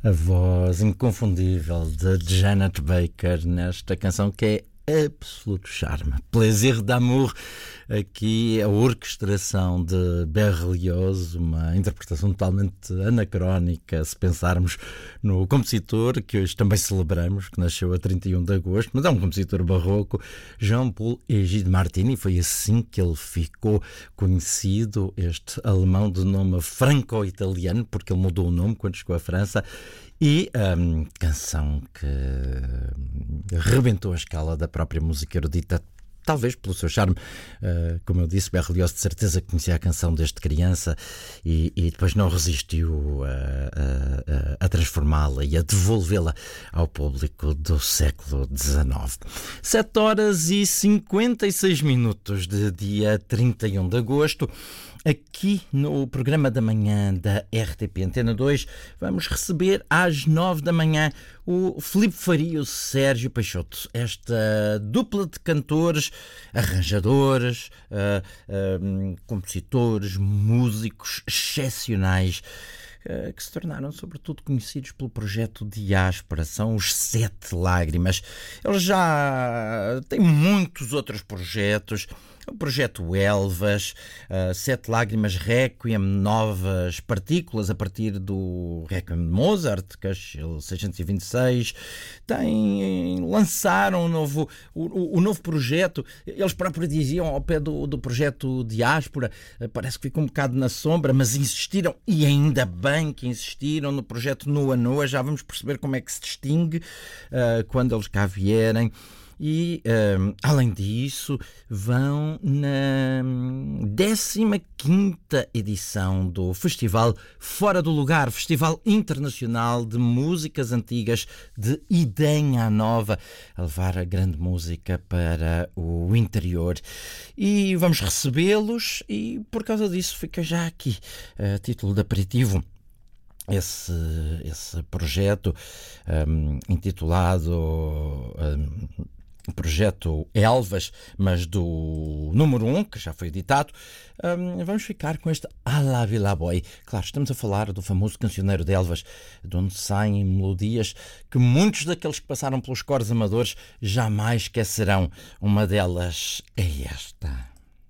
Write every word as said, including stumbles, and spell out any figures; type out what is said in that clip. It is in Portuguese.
A voz inconfundível de Janet Baker nesta canção que é absoluto charme. Plaisir d'amour, aqui a orquestração de Berlioz, uma interpretação totalmente anacrónica, se pensarmos no compositor que hoje também celebramos, que nasceu a trinta e um de agosto, mas é um compositor barroco, Jean-Paul Egide Martini. Foi assim que ele ficou conhecido, este alemão de nome franco-italiano, porque ele mudou o nome quando chegou à França. E a um, canção que rebentou a escala da própria música erudita, talvez pelo seu charme. Uh, como eu disse, Berlioz de certeza conhecia a canção desde criança e, e depois não resistiu a, a, a transformá-la e a devolvê-la ao público do século dezenove. sete horas e cinquenta e seis minutos de dia trinta e um de agosto. Aqui no programa da manhã da R T P Antena dois vamos receber às nove da manhã o Filipe Faria e o Sérgio Peixoto, esta dupla de cantores, arranjadores, uh, uh, compositores, músicos excepcionais, uh, que se tornaram sobretudo conhecidos pelo projeto Diáspora. São os Sete Lágrimas. Eles já têm muitos outros projetos. O projeto Elvas, uh, Sete Lágrimas, Requiem, novas partículas a partir do Requiem de Mozart, Cashel seiscentos e vinte e seis. Tem, lançaram um novo, o, o novo projeto. Eles próprios diziam ao pé do, do projeto Diáspora, uh, parece que ficou um bocado na sombra, mas insistiram, e ainda bem que insistiram, no projeto Noa Noa. Já vamos perceber como é que se distingue uh, quando eles cá vierem. E, um, além disso, vão na décima quinta edição do Festival Fora do Lugar, Festival Internacional de Músicas Antigas de Idenha Nova, a levar a grande música para o interior. E vamos recebê-los e, por causa disso, fica já aqui a título de aperitivo esse, esse projeto um, intitulado... Um, O projeto Elvas, mas do número um, que já foi editado. Um, vamos ficar com este A la Vila Boy. Claro, estamos a falar do famoso cancioneiro de Elvas, de onde saem melodias que muitos daqueles que passaram pelos coros amadores jamais esquecerão. Uma delas é esta.